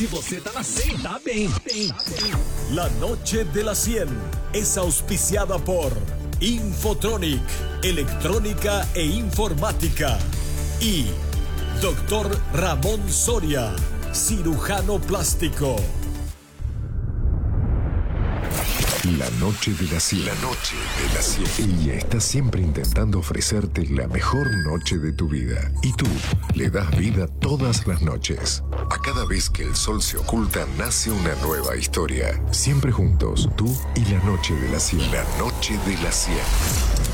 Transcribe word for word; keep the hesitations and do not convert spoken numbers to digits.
Se você tá na cem, tá bem, bem, tá bem. La Noche de la cien es auspiciada por Infotronic, electrónica e informática, y Doctor Ramón Soria, cirujano plástico. La Noche de la cien. La Noche de la cien. Ella está siempre intentando ofrecerte la mejor noche de tu vida. Y tú le das vida todas las noches. A cada vez que el sol se oculta, nace una nueva historia. Siempre juntos, tú y la Noche de la cien. La Noche de la cien.